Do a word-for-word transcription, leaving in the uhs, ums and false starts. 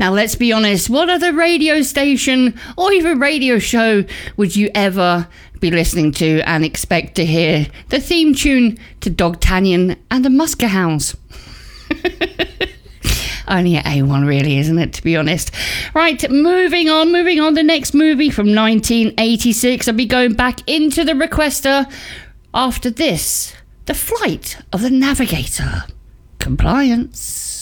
Now, let's be honest, what other radio station or even radio show would you ever be listening to and expect to hear the theme tune to Dogtanian and the Muskehounds? Only at A one, really, isn't it, to be honest? Right, moving on, moving on. The next movie from nineteen eighty-six. I'll be going back into the requester after this. The Flight of the Navigator. Compliance.